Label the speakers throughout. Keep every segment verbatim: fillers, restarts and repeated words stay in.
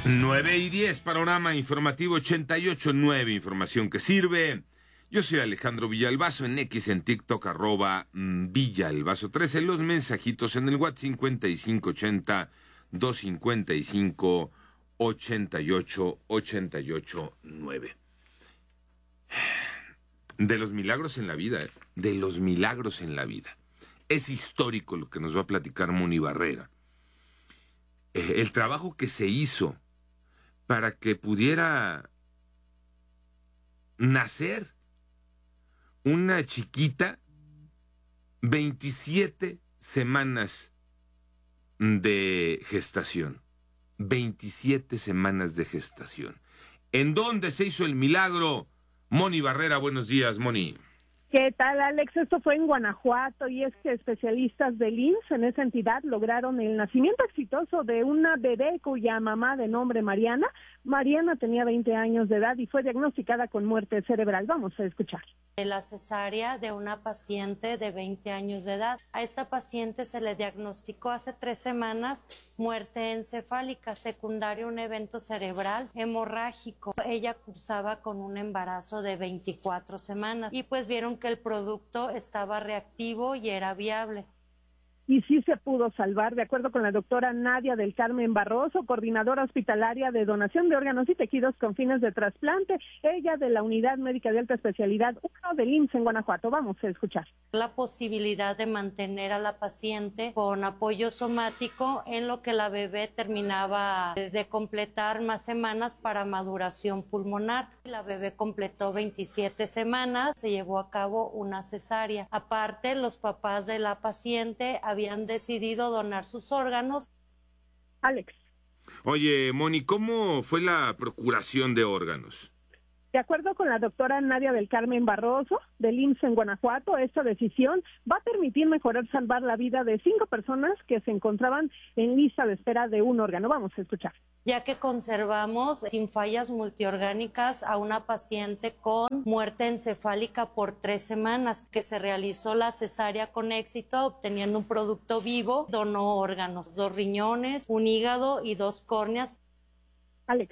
Speaker 1: nueve y diez, panorama informativo ochenta y ocho punto nueve, información que sirve. Yo soy Alejandro Villalbazo, en X, en TikTok, arroba Villalbazo trece, los mensajitos en el WhatsApp cincuenta y cinco ochenta, doscientos cincuenta y cinco, ochenta y ocho, ochenta y ocho, nueve. De los milagros en la vida, ¿eh? de los milagros en la vida. Es histórico lo que nos va a platicar Moni Barrera. Eh, el trabajo que se hizo para que pudiera nacer una chiquita, veintisiete semanas de gestación. veintisiete semanas de gestación. ¿En dónde se hizo el milagro? Moni Barrera, buenos días, Moni.
Speaker 2: ¿Qué tal, Alex? Esto fue en Guanajuato y es que especialistas del I M S S en esa entidad lograron el nacimiento exitoso de una bebé cuya mamá de nombre Mariana. Mariana tenía veinte años de edad y fue diagnosticada con muerte cerebral. Vamos a escuchar.
Speaker 3: La cesárea de una paciente de veinte años de edad. A esta paciente se le diagnosticó hace tres semanas muerte encefálica, secundaria a un evento cerebral hemorrágico. Ella cursaba con un embarazo de veinticuatro semanas y pues vieron que el producto estaba reactivo y era viable.
Speaker 2: Y sí se pudo salvar, de acuerdo con la doctora Nadia del Carmen Barroso, coordinadora hospitalaria de donación de órganos y tejidos con fines de trasplante, ella de la Unidad Médica de Alta Especialidad uno del I M S S en Guanajuato. Vamos a escuchar.
Speaker 3: La posibilidad de mantener a la paciente con apoyo somático en lo que la bebé terminaba de completar más semanas para maduración pulmonar. La bebé completó veintisiete semanas, se llevó a cabo una cesárea. Aparte, los papás de la paciente habían decidido donar sus órganos.
Speaker 2: Alex.
Speaker 1: Oye, Moni, ¿cómo fue la procuración de órganos?
Speaker 2: De acuerdo con la doctora Nadia del Carmen Barroso, del I M S S en Guanajuato, esta decisión va a permitir mejorar, salvar la vida de cinco personas que se encontraban en lista de espera de un órgano. Vamos a escuchar.
Speaker 3: Ya que conservamos sin fallas multiorgánicas a una paciente con muerte encefálica por tres semanas, que se realizó la cesárea con éxito, obteniendo un producto vivo, donó órganos, dos riñones, un hígado y dos córneas.
Speaker 2: Alex.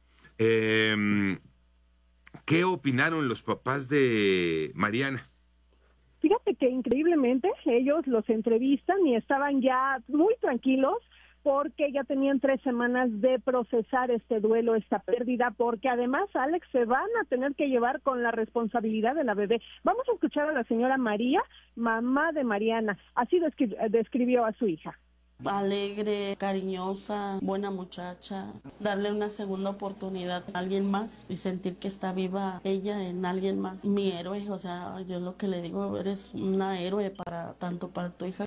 Speaker 1: Eh... ¿Qué opinaron los papás de Mariana?
Speaker 2: Fíjate que increíblemente ellos los entrevistan y estaban ya muy tranquilos porque ya tenían tres semanas de procesar este duelo, esta pérdida, porque además, Alex, se van a tener que llevar con la responsabilidad de la bebé. Vamos a escuchar a la señora María, mamá de Mariana. Así descri- describió a su hija.
Speaker 4: Alegre, cariñosa, buena muchacha, darle una segunda oportunidad a alguien más y sentir que está viva ella en alguien más. Mi héroe, o sea, yo lo que le digo, eres una héroe para tanto para tu hija.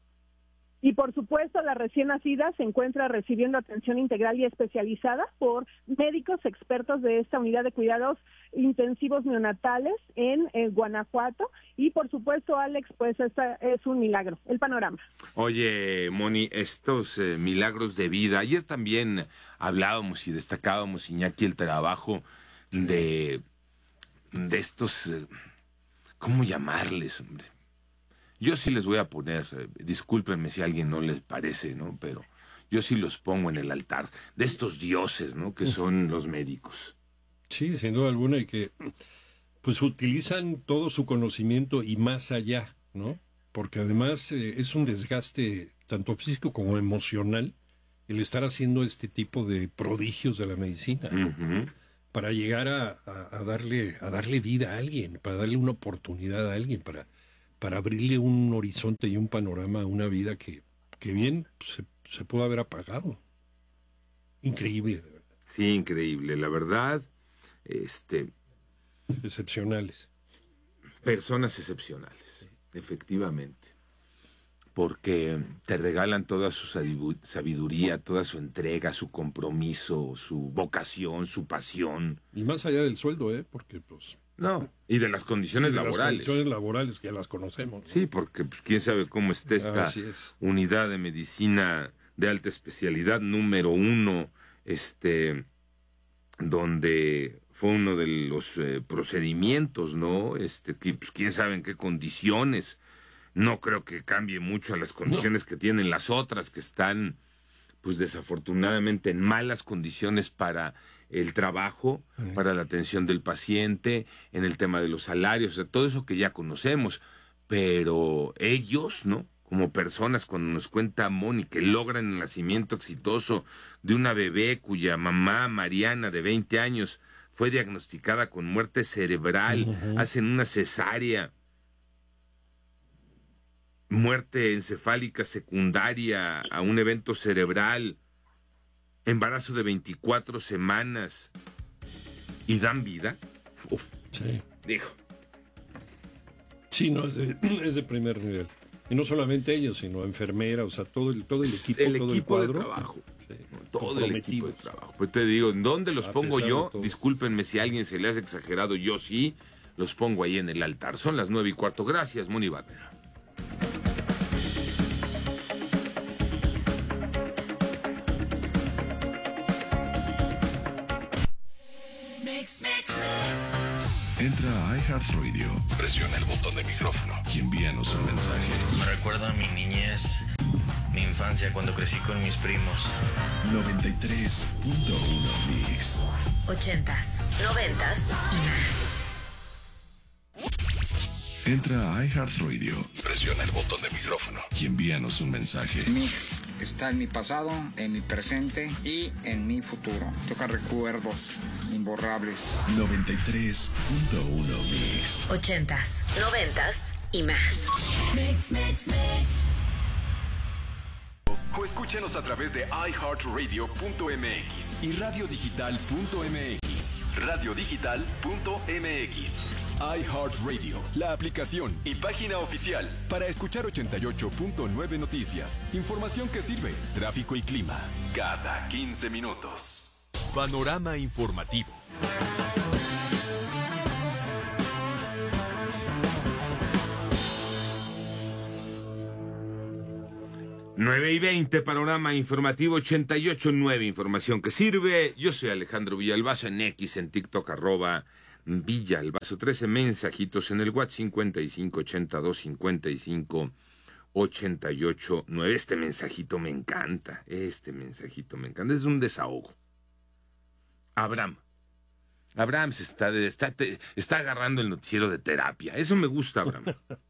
Speaker 2: Y por supuesto, la recién nacida se encuentra recibiendo atención integral y especializada por médicos expertos de esta unidad de cuidados intensivos neonatales en eh, Guanajuato. Y por supuesto, Alex, pues esta es un milagro. El panorama.
Speaker 1: Oye, Moni, estos eh, milagros de vida. Ayer también hablábamos y destacábamos, Iñaki, el trabajo de, de estos, eh, ¿cómo llamarles, hombre? Yo sí les voy a poner, eh, discúlpenme si a alguien no les parece, ¿no? Pero yo sí los pongo en el altar de estos dioses, ¿no? Que son los médicos.
Speaker 5: Sí, sin duda alguna, y que pues utilizan todo su conocimiento y más allá, ¿no? Porque además eh, es un desgaste tanto físico como emocional el estar haciendo este tipo de prodigios de la medicina, ¿no? Uh-huh. Para llegar a, a, a darle a darle vida a alguien, para darle una oportunidad a alguien, para para abrirle un horizonte y un panorama a una vida que, que bien se, se pudo haber apagado. Increíble, de verdad.
Speaker 1: Sí, increíble, la verdad. Este,
Speaker 5: excepcionales.
Speaker 1: Personas excepcionales, sí. Efectivamente. Porque te regalan toda su sabiduría, toda su entrega, su compromiso, su vocación, su pasión.
Speaker 5: Y más allá del sueldo, ¿eh? Porque, pues...
Speaker 1: No, y de las condiciones
Speaker 5: y de
Speaker 1: laborales.
Speaker 5: Las condiciones laborales que ya las conocemos, ¿no?
Speaker 1: Sí, porque pues, quién sabe cómo está esta unidad de medicina de alta especialidad número uno, este, donde fue uno de los eh, procedimientos, ¿no? Este, que, pues, quién sabe en qué condiciones. No creo que cambie mucho a las condiciones no. que tienen las otras que están pues desafortunadamente en malas condiciones para el trabajo, uh-huh. para la atención del paciente, en el tema de los salarios, o sea, todo eso que ya conocemos, pero ellos, ¿no? Como personas, cuando nos cuenta Moni que logran el nacimiento exitoso de una bebé cuya mamá, Mariana, de veinte años, fue diagnosticada con muerte cerebral, uh-huh. hacen una cesárea, muerte encefálica secundaria a un evento cerebral, embarazo de veinticuatro semanas, y dan vida. Uf,
Speaker 5: sí.
Speaker 1: Dijo.
Speaker 5: Sí, no, es de, es de primer nivel. Y no solamente ellos, sino enfermeras, o sea, todo el, todo el equipo,
Speaker 1: el
Speaker 5: todo
Speaker 1: equipo
Speaker 5: el cuadro.
Speaker 1: de trabajo. Sí, todo el equipo de trabajo. Pues te digo, ¿dónde los pongo yo? Discúlpenme si a alguien se le hace exagerado, yo sí los pongo ahí en el altar. Son las nueve y cuarto. Gracias, Moni Barrera.
Speaker 6: Entra a iHeartRadio, presiona el botón de micrófono y envíanos un mensaje.
Speaker 7: Me recuerda a mi niñez, mi infancia cuando crecí con mis primos.
Speaker 6: noventa y tres punto uno Mix.
Speaker 8: Ochentas, noventas y más.
Speaker 6: Entra a iHeartRadio, presiona el botón de micrófono y envíanos un mensaje.
Speaker 9: Mix está en mi pasado, en mi presente y en mi futuro. Toca recuerdos imborrables.
Speaker 6: noventa y tres punto uno Mix.
Speaker 8: Ochentas, noventas y más. Mix, mix, mix.
Speaker 10: O escúchenos a través de i heart radio punto m x y radio digital punto m x. radio digital punto m x. iHeartRadio, la aplicación y página oficial para escuchar ochenta y ocho punto nueve noticias, información que sirve, tráfico y clima, cada quince minutos. Panorama informativo.
Speaker 1: nueve y veinte, panorama informativo ochenta y ocho punto nueve, información que sirve. Yo soy Alejandro Villalbazo, en X, en TikTok, arroba Villalbazo, trece mensajitos en el WhatsApp, cincuenta y cinco, ochenta y dos, cincuenta y cinco, ochenta y ocho, nueve. Este mensajito me encanta, este mensajito me encanta, es un desahogo. Abraham. Abraham se está, está, está agarrando el noticiero de terapia. Eso me gusta, Abraham.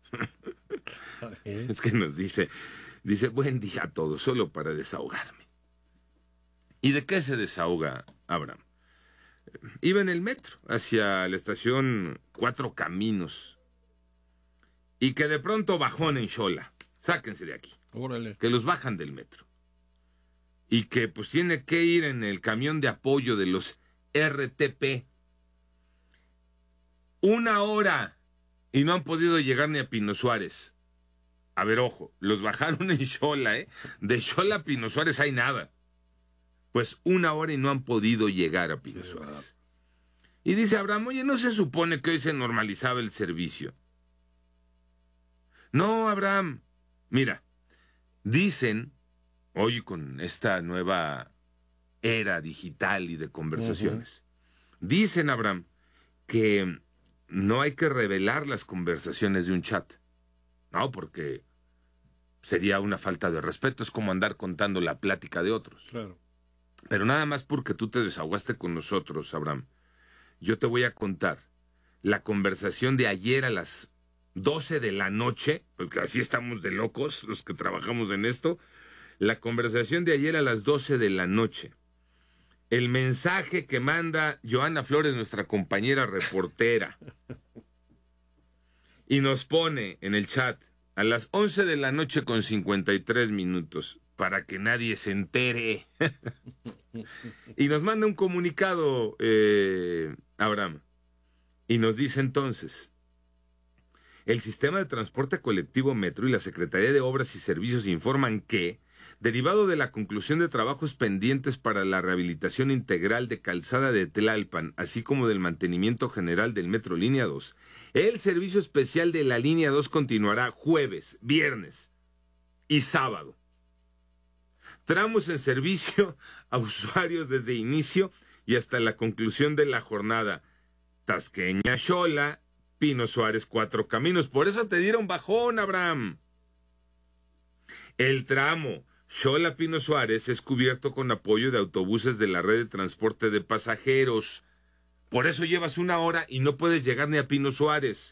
Speaker 1: Es que nos dice... Dice, buen día a todos, solo para desahogarme. ¿Y de qué se desahoga Abraham? Iba en el metro hacia la estación Cuatro Caminos y que de pronto bajón en Xola. Sáquense de aquí.
Speaker 5: Órale. Que
Speaker 1: los bajan del metro. Y que pues tiene que ir en el camión de apoyo de los R T P. Una hora y no han podido llegar ni a Pino Suárez. A ver, ojo, los bajaron en Xola, ¿eh? De Xola a Pino Suárez hay nada. Pues una hora y no han podido llegar a Pino Suárez. Y dice Abraham, oye, ¿no se supone que hoy se normalizaba el servicio? No, Abraham. Mira, dicen, hoy con esta nueva era digital y de conversaciones, uh-huh. dicen, Abraham, que no hay que revelar las conversaciones de un chat. No, porque sería una falta de respeto, es como andar contando la plática de otros.
Speaker 5: Claro.
Speaker 1: Pero nada más porque tú te desahogaste con nosotros, Abraham, yo te voy a contar la conversación de ayer a las doce de la noche, porque así estamos de locos los que trabajamos en esto, la conversación de ayer a las doce de la noche. El mensaje que manda Joana Flores, nuestra compañera reportera, y nos pone en el chat a las once de la noche con cincuenta y tres minutos, para que nadie se entere. Y nos manda un comunicado, eh, Abraham, y nos dice entonces, el sistema de transporte colectivo Metro y la Secretaría de Obras y Servicios informan que, derivado de la conclusión de trabajos pendientes para la rehabilitación integral de Calzada de Tlalpan, así como del mantenimiento general del Metro Línea dos, el servicio especial de la Línea dos continuará jueves, viernes y sábado. Tramos en servicio a usuarios desde inicio y hasta la conclusión de la jornada. Tasqueña, Xola, Pino Suárez, Cuatro Caminos. Por eso te dieron bajón, Abraham. El tramo Xola Pino Suárez es cubierto con apoyo de autobuses de la red de transporte de pasajeros. Por eso llevas una hora y no puedes llegar ni a Pino Suárez.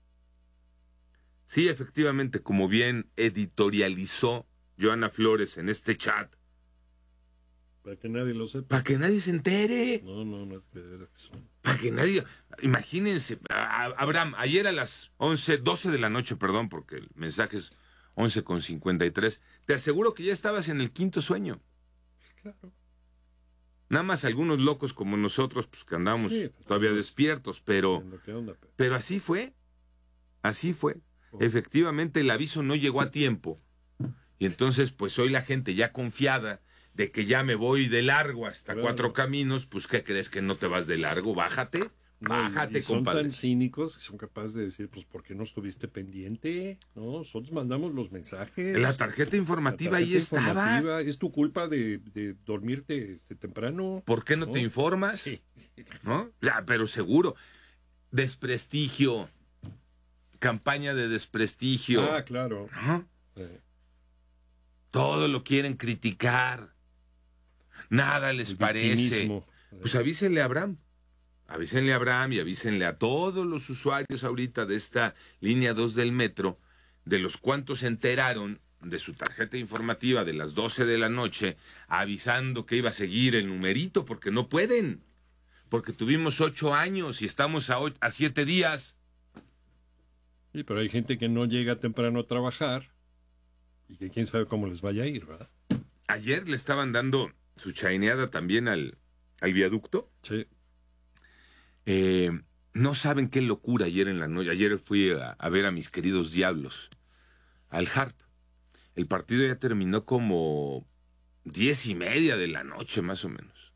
Speaker 1: Sí, efectivamente, como bien editorializó Joana Flores en este chat.
Speaker 5: Para que nadie lo sepa.
Speaker 1: Para que nadie se entere.
Speaker 5: No, no, no es que de veras que son.
Speaker 1: Para que nadie... Imagínense, Abraham, ayer a las once, doce de la noche, perdón, porque el mensaje es once con cincuenta y tres. Te aseguro que ya estabas en el quinto sueño.
Speaker 5: Claro.
Speaker 1: Nada más algunos locos como nosotros, pues que andamos sí, pues, todavía pues, despiertos, pero, onda, pero... pero así fue. Así fue. Oh. Efectivamente, el aviso no llegó a tiempo. Y entonces, pues hoy la gente ya confiada de que ya me voy de largo hasta claro. Cuatro Caminos, pues ¿qué crees que no te vas de largo? Bájate. Bájate,
Speaker 5: no, y son
Speaker 1: compadre.
Speaker 5: Son tan cínicos que son capaces de decir, pues, ¿por qué no estuviste pendiente? No, nosotros mandamos los mensajes.
Speaker 1: La tarjeta informativa la tarjeta ahí informativa, estaba.
Speaker 5: Es tu culpa de, de dormirte este, temprano.
Speaker 1: ¿Por qué no, ¿no? te informas? Sí. ¿No? Ya, pero seguro. Desprestigio. Campaña de desprestigio.
Speaker 5: Ah, claro.
Speaker 1: ¿No? Sí. Todo lo quieren criticar. Nada les El parece. Victimismo. Pues avísenle a Abraham. Avísenle a Abraham y avísenle a todos los usuarios ahorita de esta línea dos del metro, de los cuantos se enteraron de su tarjeta informativa de las doce de la noche, avisando que iba a seguir el numerito, porque no pueden, porque tuvimos ocho años y estamos a, ocho, a siete días.
Speaker 5: Sí, pero hay gente que no llega temprano a trabajar y que quién sabe cómo les vaya a ir, ¿verdad?
Speaker 1: Ayer le estaban dando su chaineada también al, al viaducto.
Speaker 5: Sí.
Speaker 1: Eh, no saben qué locura ayer en la noche. Ayer fui a, a ver a mis queridos Diablos, al Harp. El partido ya terminó como diez y media de la noche, más o menos.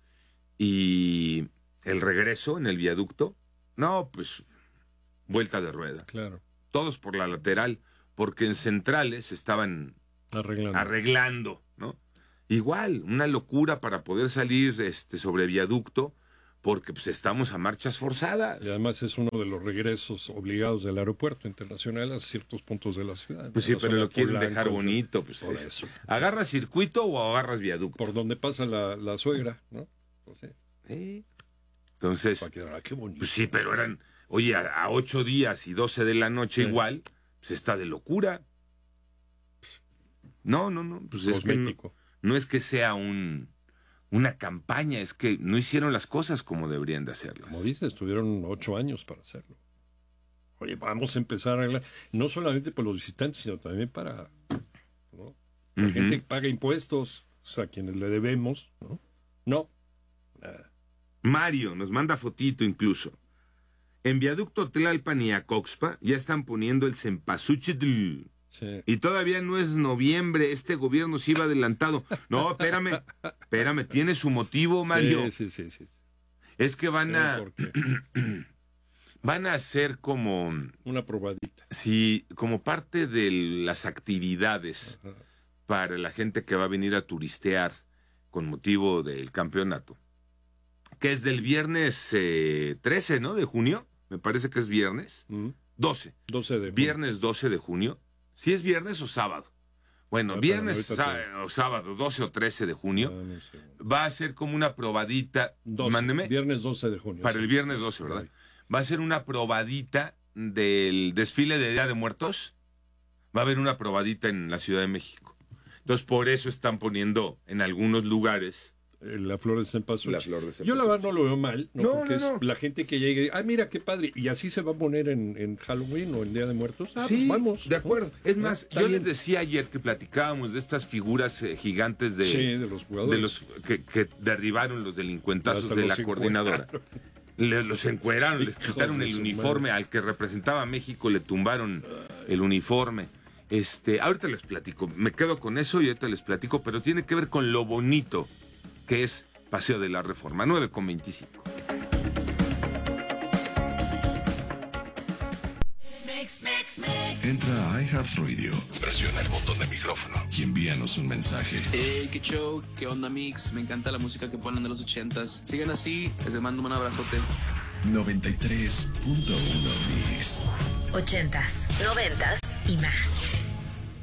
Speaker 1: Y el regreso en el viaducto, no, pues, vuelta de rueda.
Speaker 5: Claro.
Speaker 1: Todos por la lateral, porque en centrales estaban
Speaker 5: arreglando,
Speaker 1: arreglando ¿no? Igual, una locura para poder salir este, sobre viaducto, porque pues estamos a marchas forzadas.
Speaker 5: Y además es uno de los regresos obligados del aeropuerto internacional a ciertos puntos de la ciudad.
Speaker 1: Pues sí, pero lo quieren Polanco, dejar bonito. Pues por eso. ¿Agarras circuito o agarras viaducto?
Speaker 5: Por donde pasa la, la suegra, ¿no? Pues sí.
Speaker 1: Sí. Entonces,
Speaker 5: para que, ah, qué bonito.
Speaker 1: Pues sí, pero eran, oye, a, a ocho días y doce de la noche sí. Igual, pues está de locura. No, no, no. Pues es que no, no es que sea un... una campaña, es que no hicieron las cosas como deberían de hacerlas.
Speaker 5: Como dices, tuvieron ocho años para hacerlo. Oye, vamos a empezar a arreglar, no solamente por los visitantes, sino también para ¿no? la uh-huh. gente que paga impuestos, o sea, a quienes le debemos, ¿no? No, nada.
Speaker 1: Mario nos manda fotito incluso. En viaducto Tlalpan y Acoxpa ya están poniendo el cempasúchitl.
Speaker 5: Sí.
Speaker 1: Y todavía no es noviembre, este gobierno se iba adelantado. No, espérame, espérame, tiene su motivo, Mario.
Speaker 5: Sí, sí, sí, sí.
Speaker 1: Es que van a van a hacer como
Speaker 5: una probadita.
Speaker 1: Sí, como parte de las actividades Ajá. para la gente que va a venir a turistear con motivo del campeonato. Que es del viernes eh, trece, ¿no? De junio, me parece que es viernes.
Speaker 5: Mm.
Speaker 1: doce.
Speaker 5: doce de junio.
Speaker 1: Viernes doce de junio. Si es viernes o sábado. Bueno, ah, viernes sá- o sábado, doce o trece de junio, ah, no sé. Va a ser como una probadita.
Speaker 5: doce,
Speaker 1: mándeme.
Speaker 5: Viernes doce de junio.
Speaker 1: Para sí. El viernes doce, ¿verdad? Sí. Va a ser una probadita del desfile de Día de Muertos. Va a haber una probadita en la Ciudad de México. Entonces, por eso están poniendo en algunos lugares
Speaker 5: la flor de cempasúchil.
Speaker 1: La flor de cempasúchil.
Speaker 5: Yo la verdad no lo veo mal, ¿no?
Speaker 1: No,
Speaker 5: porque
Speaker 1: no, no.
Speaker 5: es la gente que llegue y dice, ah, mira qué padre, y así se va a poner en, en Halloween o en Día de Muertos. Ah,
Speaker 1: sí,
Speaker 5: pues vamos.
Speaker 1: De acuerdo. Es más,
Speaker 5: yo
Speaker 1: bien. les decía ayer que platicábamos de estas figuras eh, gigantes de,
Speaker 5: sí, de los jugadores.
Speaker 1: De los que, que derribaron los delincuentazos de la coordinadora. Le, los encueraron, les quitaron el uniforme madre. Al que representaba a México, le tumbaron el uniforme. Este, ahorita les platico, me quedo con eso y ahorita les platico, pero tiene que ver con lo bonito que es Paseo de la Reforma, nueve con veinticinco.
Speaker 6: Entra a iHeartRadio, presiona el botón de micrófono y envíanos un mensaje.
Speaker 11: Hey, qué show, qué onda, Mix. Me encanta la música que ponen de los ochentas. Sigan así, les mando un abrazote.
Speaker 6: noventa y tres punto uno Mix.
Speaker 8: Ochentas, noventas y más.